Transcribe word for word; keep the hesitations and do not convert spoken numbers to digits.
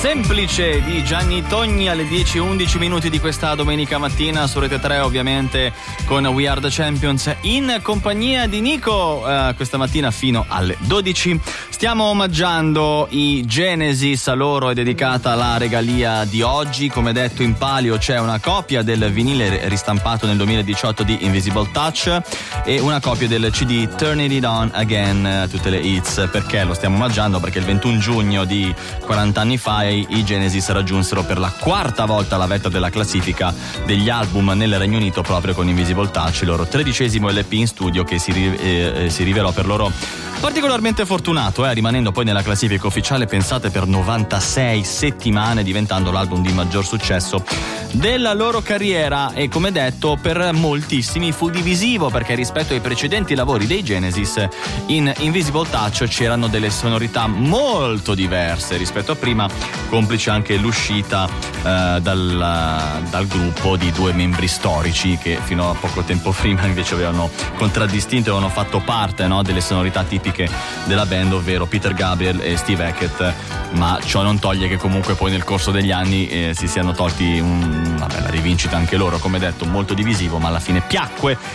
Semplice di Gianni Togni alle dieci e undici minuti di questa domenica mattina su Rete tre, ovviamente con We Are The Champions in compagnia di Nico. Eh, questa mattina fino alle dodici stiamo omaggiando i Genesis, a loro è dedicata la regalia di oggi. Come detto, in palio c'è una copia del vinile ristampato nel duemiladiciotto di Invisible Touch e una copia del C D Turn It On Again, tutte le hits. Perché lo stiamo omaggiando? Perché il ventuno giugno di quaranta anni fa i Genesis raggiunsero per la quarta volta la vetta della classifica degli album nel Regno Unito proprio con Invisible Touch, il loro tredicesimo L P in studio, che si, eh, si rivelò per loro particolarmente fortunato, eh, rimanendo poi nella classifica ufficiale, pensate, per novantasei settimane, diventando l'album di maggior successo della loro carriera. E come detto, per moltissimi fu divisivo, perché rispetto ai precedenti lavori dei Genesis in Invisible Touch c'erano delle sonorità molto diverse rispetto a prima, complice anche l'uscita eh, dal, dal gruppo di due membri storici che fino a poco tempo prima invece avevano contraddistinto e avevano fatto parte, no, delle sonorità tipiche della band, ovvero Peter Gabriel e Steve Hackett. Ma ciò non toglie che comunque poi nel corso degli anni eh, si siano tolti un, una bella rivincita anche loro, come detto, molto divisivo, ma alla fine piacque